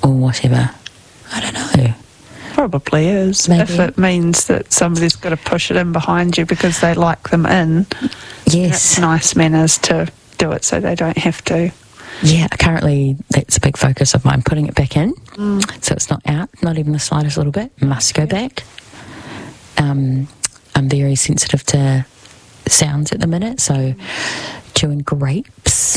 or whatever. I don't know. Probably is. Maybe. If it means that somebody's got to push it in behind you because they like them in, Yes. it's nice manners to do it so they don't have to. Yeah, currently that's a big focus of mine, putting it back in. So it's not out, not even the slightest little bit. Must go back. I'm very sensitive to sounds at the minute, so chewing grapes.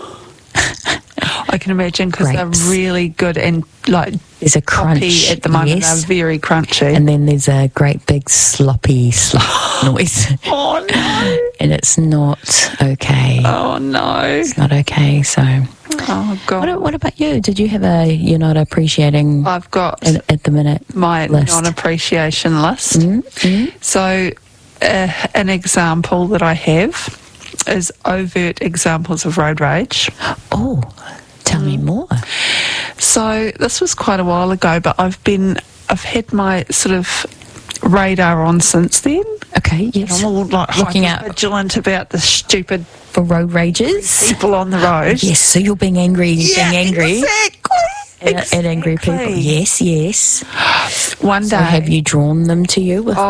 I can imagine, because they're Grapes. really good and like There's a crunch poppy at the moment. yes. They're very crunchy. And then there's a great big sloppy slop noise. Oh no! And it's not okay. Oh no! It's not okay, so... Oh god! What about you? Did you have a you're not appreciating I've got at the minute my list? non-appreciation list. So, an example that I have is overt examples of road rage. Oh, tell me more. So this was quite a while ago, but I've had my sort of radar on since then. Okay, yes. I'm all like Looking out vigilant about the stupid for road rages. people on the road. Yes, so you're being angry, Exactly. at angry people. Yes, yes. One So day. have you drawn them to you with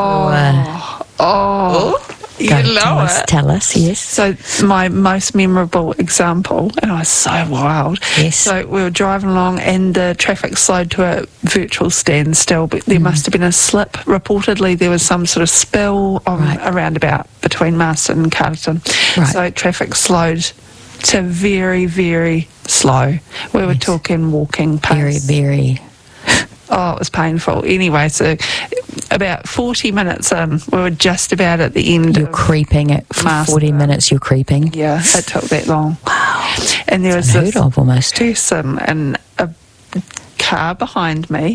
You go, know it. tell us, yes. So my most memorable example, and I was so wild. Yes. So we were driving along and the traffic slowed to a virtual standstill, but there must have been a slip. Reportedly there was some sort of spill on a roundabout between Marston and Carterton. Right. So traffic slowed to very, very slow. We were talking walking pace. Very, very. Oh, it was painful. Anyway, so about 40 minutes in, we were just about at the end. You're creeping at for 40 minutes, you're creeping. Yeah, it took that long. Wow. And there was Unheard this of almost. person in a car behind me,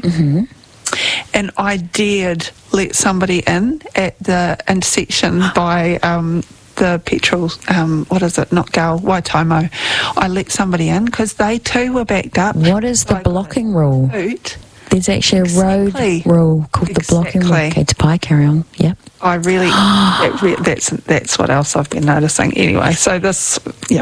and I dared let somebody in at the intersection by the petrol, what is it, not Gull, Waitomo. I let somebody in because they too were backed up. What is the blocking rule? Boot. There's actually a road rule called the blocking rule. Okay, to pie, carry on. Yep. I really, that's what else I've been noticing. Anyway, so this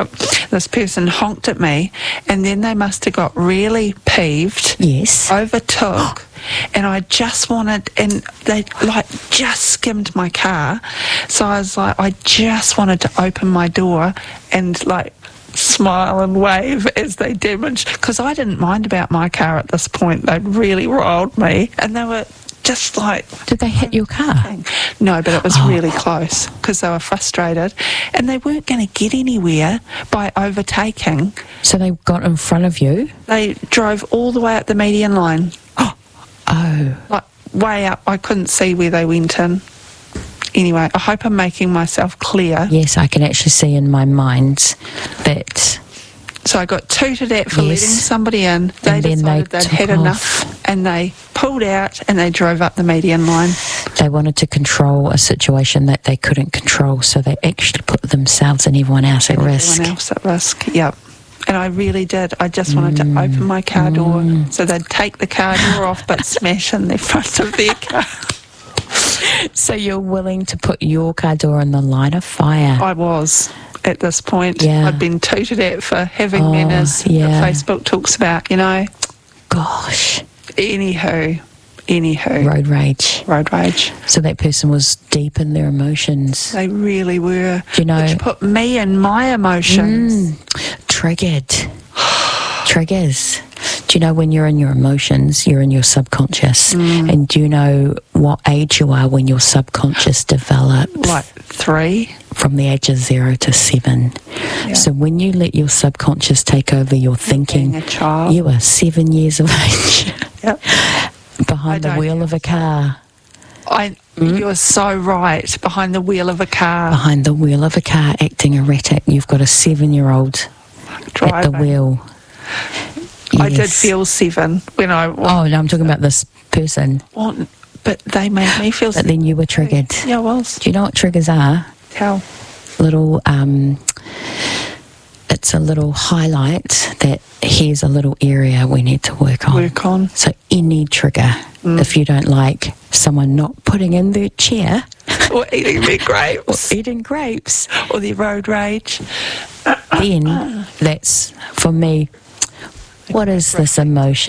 person honked at me, and then they must have got really peeved. Yes. Overtook, and I just wanted, and they like just skimmed my car, so I was like, I just wanted to open my door and like smile and wave as they damaged, because I didn't mind about my car at this point. They'd really riled me, and they were just like... Did they hit your car? No, but it was really close because they were frustrated, and they weren't going to get anywhere by overtaking. So they got in front of you? They drove all the way up the median line. Oh. Like way up. I couldn't see where they went in. Anyway, I hope I'm making myself clear. Yes, I can actually see in my mind that... So I got tooted at for Yes. letting somebody in. They And then decided they they'd took had off. enough, and they pulled out and they drove up the median line. They wanted to control a situation that they couldn't control, so they actually put themselves and everyone else at risk. Everyone else at risk, yep. And I really did. I just wanted to open my car door so they'd take the car door off but smash in the front of their car. So you're willing to put your car door in the line of fire? I was at this point. Yeah. I'd been tooted at for having manners yeah. that Facebook talks about, you know. Gosh. Anywho. Road rage. Road rage. So that person was deep in their emotions. They really were. Do you know... Which put me in my emotions. Triggered. Triggers. Do you know when you're in your emotions, you're in your subconscious? And do you know what age you are when your subconscious develops? Like 3. From the age of 0 to 7. Yeah. So when you let your subconscious take over your thinking, Being a child. you are 7 years of age. Yep. Behind the wheel of a car. You're so right. Behind the wheel of a car. Behind the wheel of a car acting erratic. You've got a 7-year-old at the wheel. I did Yes. feel 7 when I... Oh, no, I'm talking about this person. Well, but they made me feel... But then you were triggered. Yeah, I was. Do you know what triggers are? How? Little, it's a little highlight that here's a little area we need to work on. So any trigger, if you don't like someone not putting in their chair... Or eating their grapes. Or eating grapes. Or their road rage. Then that's, for me, what is this emotion?